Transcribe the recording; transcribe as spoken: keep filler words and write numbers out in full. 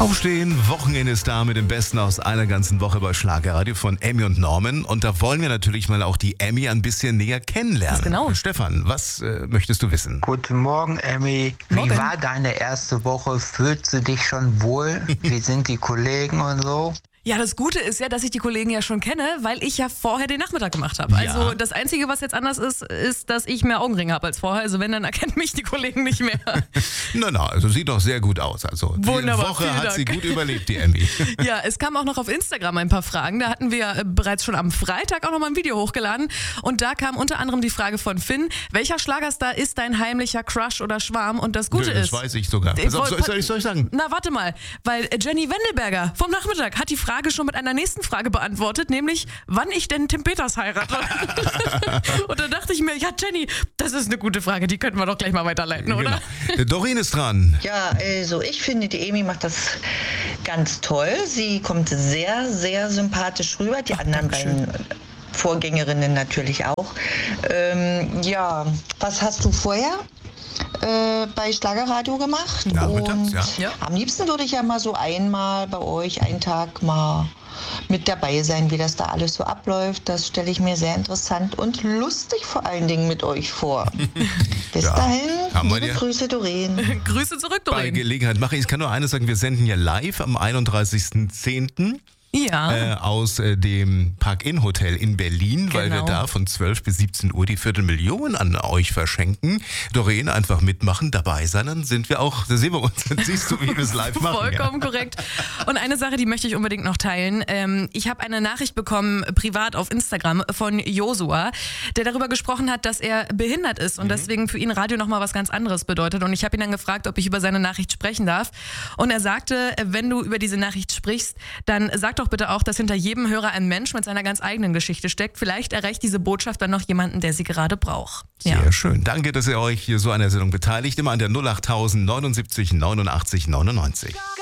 Aufstehen, Wochenende ist da mit dem Besten aus einer ganzen Woche bei Schlagerradio von Emmy und Norman. Und da wollen wir natürlich mal auch die Emmy ein bisschen näher kennenlernen. Was genau? Stefan, was äh, möchtest du wissen? Guten Morgen, Emmy. Morgen. Wie war deine erste Woche? Fühlst du dich schon wohl? Wie sind die Kollegen und so? Ja, das Gute ist ja, dass ich die Kollegen ja schon kenne, weil ich ja vorher den Nachmittag gemacht habe. Also Ja. das Einzige, was jetzt anders ist, ist, dass ich mehr Augenringe habe als vorher. Also wenn, dann erkennen mich die Kollegen nicht mehr. Na, na, also sieht doch sehr gut aus. Also die Wunderbar, Woche vielen hat Dank. sie gut überlebt, die Emmy. Ja, es kam auch noch auf Instagram ein paar Fragen. Da hatten wir äh, bereits schon am Freitag auch noch mal ein Video hochgeladen. Und da kam unter anderem die Frage von Finn: Welcher Schlagerstar ist dein heimlicher Crush oder Schwarm? Und das Gute Nö, das ist... weiß ich sogar. Ich Pass auf, wollt- soll, soll, ich, soll ich sagen? Na, warte mal, weil Jenny Wendelberger vom Nachmittag hat die Frage schon mit einer nächsten Frage beantwortet, nämlich, wann ich denn Tim Peters heirate. Und da dachte ich mir, ja Jenny, das ist eine gute Frage, die könnten wir doch gleich mal weiterleiten, oder? Genau. Doreen ist dran. Ja, also ich finde, die Emi macht das ganz toll. Sie kommt sehr, sehr sympathisch rüber. Die anderen beiden Vorgängerinnen natürlich auch. Ähm, ja, was hast du vorher äh, bei Schlagerradio gemacht? Nachmittags, Und ja. Ja. am liebsten würde ich ja mal so einmal bei euch einen Tag mal mit dabei sein, wie das da alles so abläuft. Das stelle ich mir sehr interessant und lustig vor allen Dingen mit euch vor. Bis Ja, dahin, haben wir liebe dir. Grüße, Doreen. Grüße zurück, Bei Doreen. Gelegenheit mache ich, ich kann nur eines sagen, wir senden ja live am einunddreißigsten zehnten Ja. Äh, aus äh, dem Park-In-Hotel in Berlin, weil wir Genau. da von zwölf bis siebzehn Uhr die Viertelmillion an euch verschenken. Doreen, einfach mitmachen, dabei sein, dann sind wir auch, da sehen wir uns, dann siehst du, wie wir es live machen. Vollkommen korrekt. Und eine Sache, die möchte ich unbedingt noch teilen. Ähm, ich habe eine Nachricht bekommen, privat auf Instagram, von Josua, der darüber gesprochen hat, dass er behindert ist und deswegen für ihn Radio nochmal was ganz anderes bedeutet. Und ich habe ihn dann gefragt, ob ich über seine Nachricht sprechen darf. Und er sagte, wenn du über diese Nachricht sprichst, dann sag doch bitte auch, dass hinter jedem Hörer ein Mensch mit seiner ganz eigenen Geschichte steckt. Vielleicht erreicht diese Botschaft dann noch jemanden, der sie gerade braucht. Sehr schön. Danke, dass ihr euch hier so an der Sendung beteiligt. Immer an der null acht neunundsiebzig neunundachtzig neunundneunzig.